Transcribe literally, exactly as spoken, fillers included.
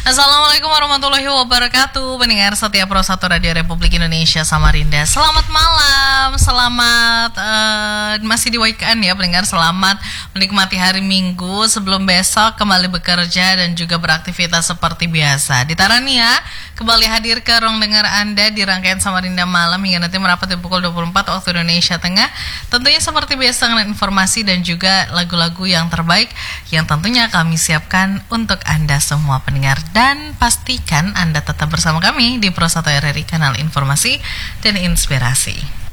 Assalamualaikum warahmatullahi wabarakatuh. Pendengar setia Pro satu Radio Republik Indonesia Samarinda, selamat malam. Selamat uh, masih di weekend ya pendengar. Selamat menikmati hari Minggu sebelum besok kembali bekerja dan juga beraktivitas seperti biasa. Di Tarania kembali hadir ke ruang dengar Anda di rangkaian Samarinda Malam hingga nanti merapat di pukul dua puluh empat waktu Indonesia Tengah. Tentunya seperti biasa dengan informasi dan juga lagu-lagu yang terbaik yang tentunya kami siapkan untuk Anda semua pendengar. Dan pastikan Anda tetap bersama kami di Pro satu R R I, kanal informasi dan inspirasi.